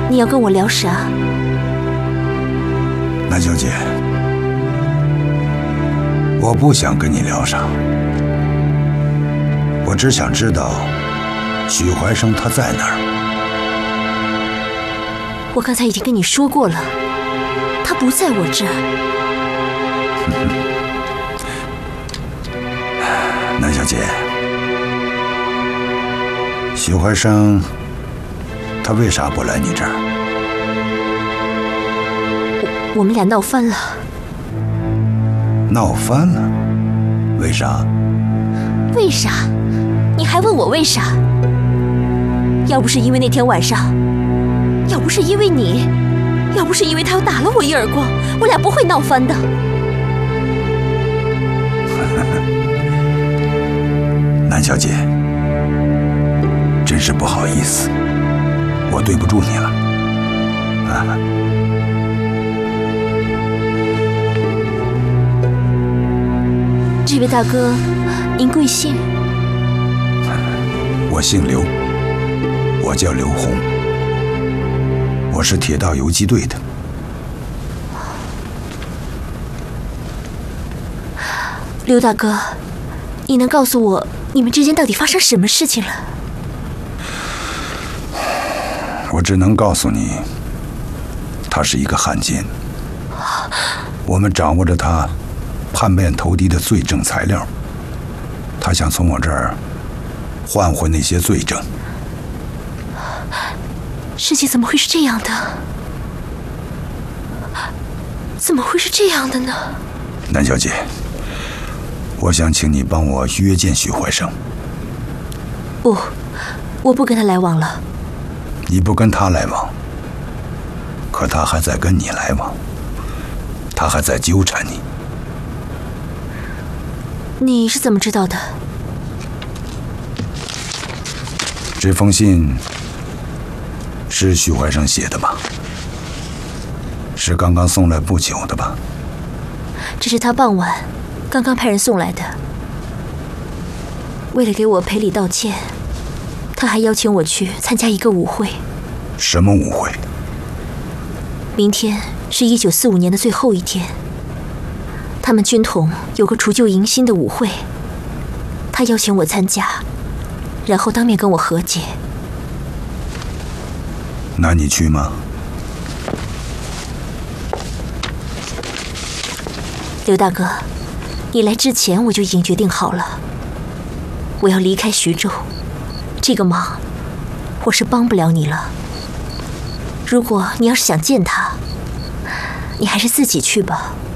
你要跟我聊啥？ 南小姐，我不想跟你聊啥，我只想知道许怀生他在哪儿。 我刚才已经跟你说过了，他不在我这儿。 南小姐，许怀生他为啥不来你这儿？ 我们俩闹翻了。 闹翻了？为啥？ 为啥？你还问我为啥？要不是因为那天晚上，要不是因为你，要不是因为他打了我一耳光，我俩不会闹翻的。 南小姐，真是不好意思，我对不住你了。 这位大哥，您贵姓？ 我姓刘，我叫刘洪，我是铁道游击队的。 刘大哥，你能告诉我你们之间到底发生什么事情了？ 我只能告诉你，他是一个汉奸，我们掌握着他叛变投敌的罪证材料，他想从我这儿换回那些罪证。 事情怎么会是这样的？怎么会是这样的呢？ 南小姐，我想请你帮我约见许怀生。 不，我不跟他来往了。 你不跟他来往，可他还在跟你来往，他还在纠缠你。 你是怎么知道的？ 这封信是许怀生写的吧？是刚刚送来不久的吧？ 这是他傍晚刚刚派人送来的。为了给我赔礼道歉，他还邀请我去参加一个舞会。 什么舞会？ 明天是1945年的最后一天，他们军统有个除旧迎新的舞会，他邀请我参加，然后当面跟我和解。 那你去吗？ 刘大哥，你来之前我就已经决定好了，我要离开徐州，这个忙我是帮不了你了。如果你要是想见他，你还是自己去吧。